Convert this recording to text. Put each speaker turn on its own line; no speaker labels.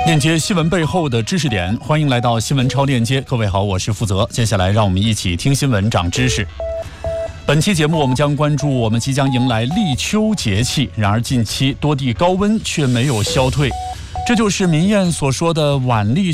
链接新闻背后的知识点，欢迎来到新闻超链接。各位好，我是负责。接下来让我们一起听新闻长知识。本期节目我们将关注我们即将迎来立秋节气，然而近期多地高温却没有消退，这就是民谚所说的晚立